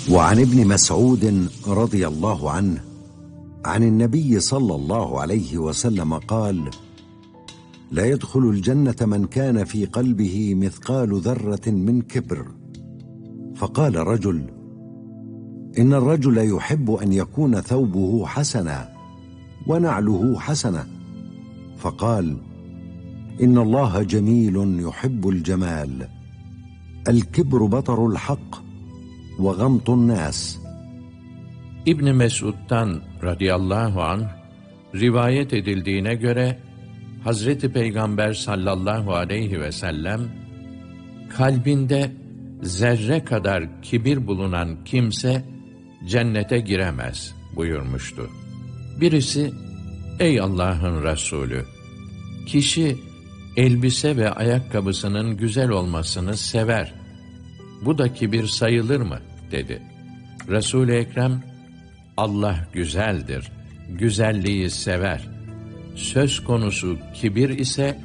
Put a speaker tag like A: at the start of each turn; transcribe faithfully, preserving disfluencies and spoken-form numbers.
A: وعن ابن مسعود رضي الله عنه عن النبي صلى الله عليه وسلم قال: لا يدخل الجنة من كان في قلبه مثقال ذرة من كبر. فقال رجل: إن الرجل يحب أن يكون ثوبه حسنا ونعله حسنة. فقال: إن الله جميل يحب الجمال. الكبر بطر الحق وغمط الناس.
B: İbn Mesud'dan radıyallahu anh rivayet edildiğine göre Hazreti Peygamber sallallahu aleyhi ve sellem kalbinde zerre kadar kibir bulunan kimse cennete giremez buyurmuştu. Birisi, ey Allah'ın Resulü, kişi elbise ve ayakkabısının güzel olmasını sever. Bu da kibir sayılır mı? Dedi. Resul-i Ekrem, Allah güzeldir, güzelliği sever. Söz konusu kibir ise